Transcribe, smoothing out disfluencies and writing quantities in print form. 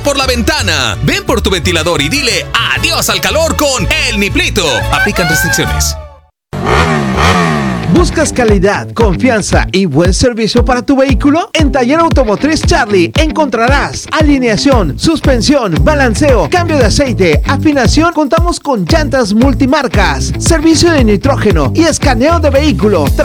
por la ventana. Ven por tu ventilador y dile adiós al calor con El Niplito. Aplican restricciones. ¿Buscas calidad, confianza y buen servicio para tu vehículo? En Taller Automotriz Charlie encontrarás alineación, suspensión, balanceo, cambio de aceite, afinación. Contamos con llantas multimarcas, servicio de nitrógeno y escaneo de vehículo.